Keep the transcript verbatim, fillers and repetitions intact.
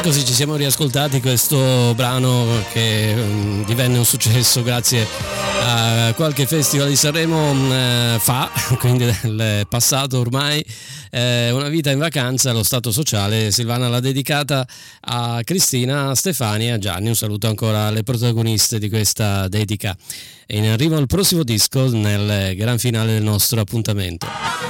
Così ci siamo riascoltati questo brano che um, divenne un successo grazie a qualche festival di Sanremo um, fa, quindi del passato ormai, eh, Una vita in vacanza, lo stato sociale. Silvana l'ha dedicata a Cristina, a Stefania e a Gianni. Un saluto ancora alle protagoniste di questa dedica. E in arrivo al prossimo disco nel gran finale del nostro appuntamento.